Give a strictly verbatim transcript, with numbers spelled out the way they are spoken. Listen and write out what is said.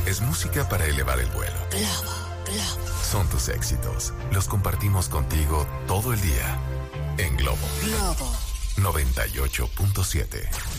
Es música para elevar el vuelo. Globo, Globo. Son tus éxitos. Los compartimos contigo todo el día. En Globo. Globo. noventa y ocho punto siete.